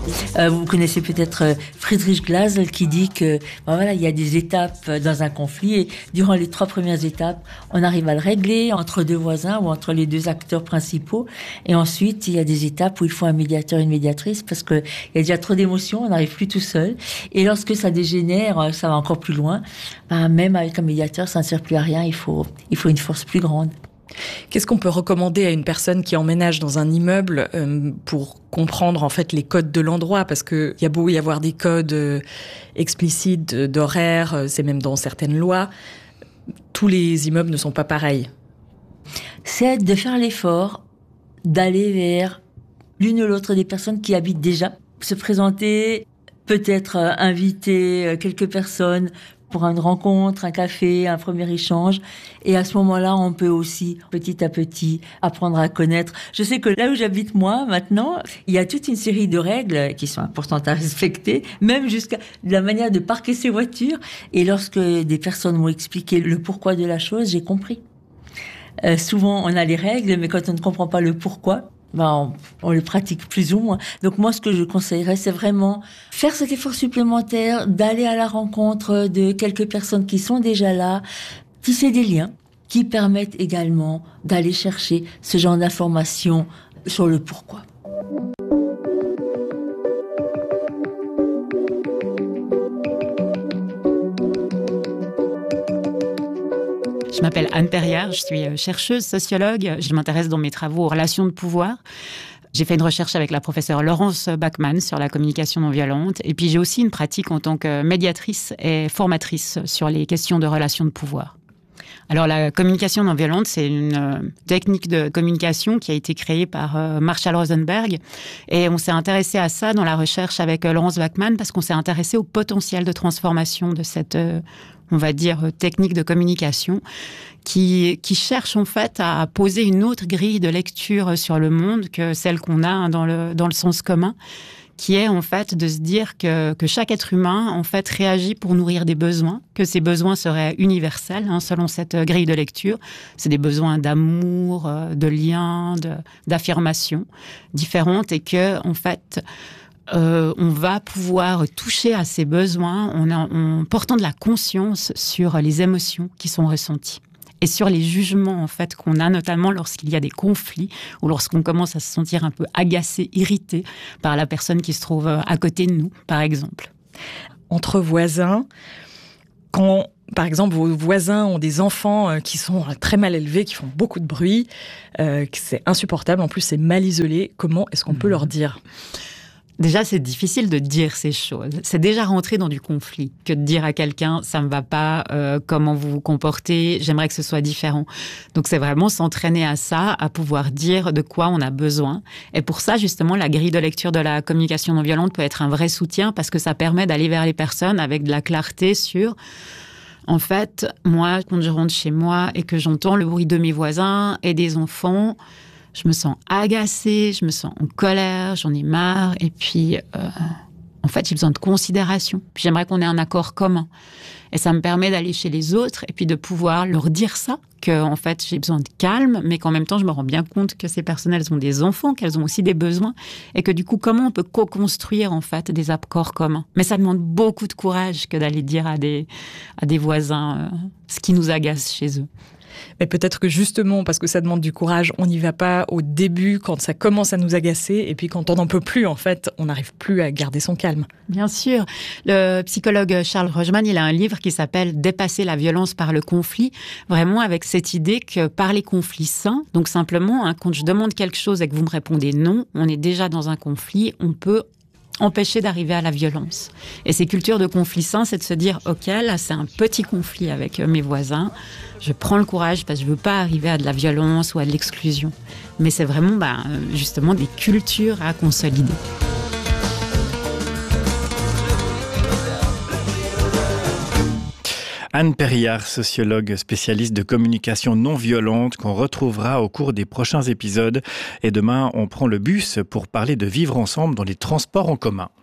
Vous connaissez peut-être Friedrich Glasl qui dit que il y a des étapes dans un conflit et durant les 3 premières étapes, on arrive à le régler entre 2 voisins ou entre les 2 acteurs principaux. Et ensuite, il y a des étapes où il faut un médiateur et une médiatrice parce qu'il y a déjà trop d'émotions, on n'arrive plus tout seul. Et lorsque ça dégénère, ça va encore plus loin. Même avec un médiateur, ça ne sert plus à rien, il faut une force plus grande. Qu'est-ce qu'on peut recommander à une personne qui emménage dans un immeuble pour comprendre en fait les codes de l'endroit? Parce qu'il y a beau y avoir des codes explicites d'horaire, c'est même dans certaines lois, tous les immeubles ne sont pas pareils. C'est de faire l'effort d'aller vers l'une ou l'autre des personnes qui habitent déjà, se présenter, peut-être inviter quelques personnes pour une rencontre, un café, un premier échange. Et à ce moment-là, on peut aussi, petit à petit, apprendre à connaître. Je sais que là où j'habite moi, maintenant, il y a toute une série de règles qui sont importantes à respecter, même jusqu'à la manière de parquer ses voitures. Et lorsque des personnes m'ont expliqué le pourquoi de la chose, j'ai compris. Souvent, on a les règles, mais quand on ne comprend pas le pourquoi, on le pratique plus ou moins. Donc moi, ce que je conseillerais, c'est vraiment faire cet effort supplémentaire, d'aller à la rencontre de quelques personnes qui sont déjà là, tisser des liens qui permettent également d'aller chercher ce genre d'informations sur le pourquoi. Je m'appelle Anne Perrière, je suis chercheuse, sociologue. Je m'intéresse dans mes travaux aux relations de pouvoir. J'ai fait une recherche avec la professeure Laurence Bachmann sur la communication non violente. Et puis j'ai aussi une pratique en tant que médiatrice et formatrice sur les questions de relations de pouvoir. Alors la communication non violente, c'est une technique de communication qui a été créée par Marshall Rosenberg. Et on s'est intéressé à ça dans la recherche avec Laurence Bachmann parce qu'on s'est intéressé au potentiel de transformation de cette, on va dire, technique de communication qui cherche en fait à poser une autre grille de lecture sur le monde que celle qu'on a dans le sens commun, qui est en fait de se dire que chaque être humain en fait réagit pour nourrir des besoins, que ces besoins seraient universels selon cette grille de lecture. C'est des besoins d'amour, de lien, d'affirmation différentes et que en fait on va pouvoir toucher à ces besoins en portant de la conscience sur les émotions qui sont ressenties. Et sur les jugements en fait qu'on a, notamment lorsqu'il y a des conflits ou lorsqu'on commence à se sentir un peu agacé, irrité par la personne qui se trouve à côté de nous, par exemple. Entre voisins, quand, par exemple, vos voisins ont des enfants qui sont très mal élevés, qui font beaucoup de bruit, que c'est insupportable, en plus c'est mal isolé, comment est-ce qu'on peut leur dire ? Déjà, c'est difficile de dire ces choses. C'est déjà rentrer dans du conflit que de dire à quelqu'un « ça me va pas, comment vous vous comportez, j'aimerais que ce soit différent ». Donc, c'est vraiment s'entraîner à ça, à pouvoir dire de quoi on a besoin. Et pour ça, justement, la grille de lecture de la communication non violente peut être un vrai soutien parce que ça permet d'aller vers les personnes avec de la clarté sur... En fait, moi, quand je rentre chez moi et que j'entends le bruit de mes voisins et des enfants... Je me sens agacée, je me sens en colère, j'en ai marre. Et puis, en fait, j'ai besoin de considération. Puis j'aimerais qu'on ait un accord commun. Et ça me permet d'aller chez les autres et puis de pouvoir leur dire ça, qu'en fait, j'ai besoin de calme, mais qu'en même temps, je me rends bien compte que ces personnes, elles ont des enfants, qu'elles ont aussi des besoins. Et que du coup, comment on peut co-construire, en fait, des accords communs. Mais ça demande beaucoup de courage que d'aller dire à des voisins ce qui nous agace chez eux. Mais peut-être que justement, parce que ça demande du courage, on n'y va pas au début quand ça commence à nous agacer et puis quand on n'en peut plus, en fait, on n'arrive plus à garder son calme. Bien sûr. Le psychologue Charles Roggeman, il a un livre qui s'appelle « Dépasser la violence par le conflit », vraiment avec cette idée que par les conflits sains, donc simplement, quand je demande quelque chose et que vous me répondez non, on est déjà dans un conflit, on peut empêcher d'arriver à la violence. Et ces cultures de conflit sain, c'est de se dire « Ok, là, c'est un petit conflit avec mes voisins. Je prends le courage parce que je ne veux pas arriver à de la violence ou à de l'exclusion. » Mais c'est vraiment justement des cultures à consolider. Anne Perriard, sociologue spécialiste de communication non violente qu'on retrouvera au cours des prochains épisodes. Et demain, on prend le bus pour parler de vivre ensemble dans les transports en commun.